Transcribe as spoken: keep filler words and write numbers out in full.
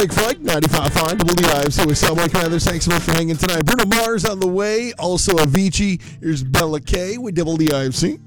Craig Fike, ninety-five point five W D I M C with Sound Mike Mathers. Thanks so much for hanging tonight. Bruno Mars on the way. Also Avicii. Here's Bella K with W D I M C.